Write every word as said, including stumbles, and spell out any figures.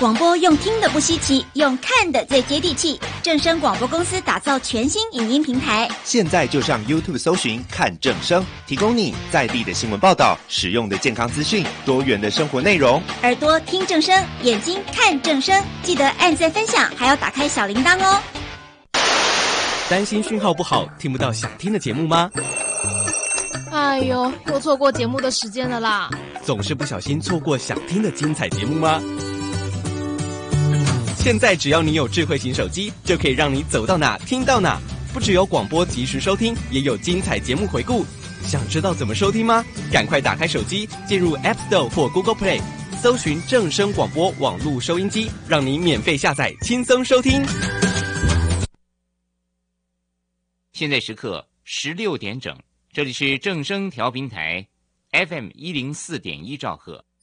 广播用听的不稀奇，用看的最接地气。正声广播公司打造全新影音平台， 现在就上 YouTube 搜寻看正声，提供你在地的新闻报道、实用的健康资讯、多元的生活内容。 耳朵听正声，眼睛看正声，记得按赞分享，还要打开小铃铛哦。 担心讯号不好，听不到想听的节目吗？ 哎呦，又错过节目的时间了啦！ 总是不小心错过想听的精彩节目吗？现在只要你有智慧型手机，就可以让你走到哪听到哪。不只有广播及时收听，也有精彩节目回顾。想知道怎么收听吗？赶快打开手机，进入 App Store 或 Google Play， 搜寻正声广播网络收音机，让你免费下载，轻松收听。 现在时刻十六点整。这里是正声调频台 F M 一零四点一兆赫。